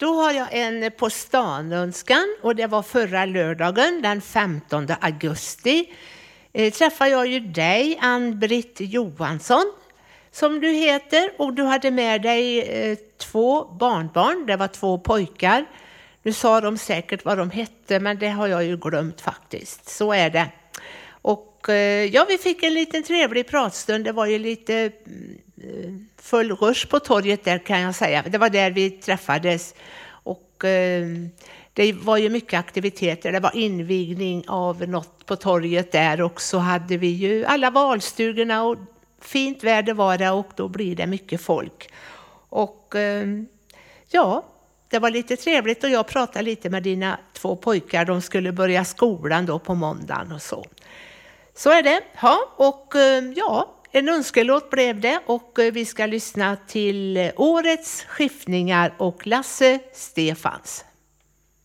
Då har jag en på stan-önskan och det var förra lördagen den 15 augusti. Träffade jag ju dig, Ann-Britt Johansson, som du heter. Och du hade med dig 2 barnbarn, det var 2 pojkar. Nu sa de säkert vad de hette, men det har jag ju glömt faktiskt. Så är det. Och ja, vi fick en liten trevlig pratstund. Det var ju lite full rush på torget där, kan jag säga. Det var där vi träffades. Och det var ju mycket aktiviteter. Det var invigning av något på torget där. Och så hade vi ju alla valstugorna och fint väder var det. Och då blir det mycket folk. Och ja, det var lite trevligt. Och jag pratade lite med dina 2 pojkar. De skulle börja skolan då på måndagen och så. Så är det. Ja, och ja, en önskelåt blev det. Och vi ska lyssna till årets skiftningar och Lasse Stefans.